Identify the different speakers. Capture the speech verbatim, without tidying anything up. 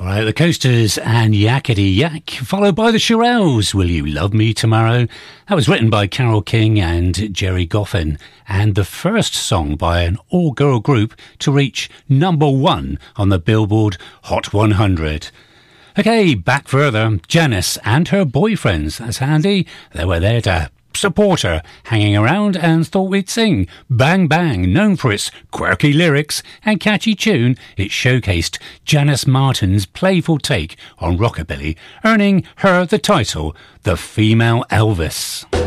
Speaker 1: Right, the Coasters and Yakety Yak, followed by the Shirelles, Will You Love Me Tomorrow? That was written by Carole King and Jerry Goffin, and the first song by an all-girl group to reach number one on the Billboard Hot one hundred. Okay, back further, Janice and her boyfriends, that's handy. They were there to support her, hanging around, and thought we'd sing Bang Bang. Known for its quirky lyrics and catchy tune, it showcased Janice Martin's playful take on rockabilly, earning her the title The Female Elvis.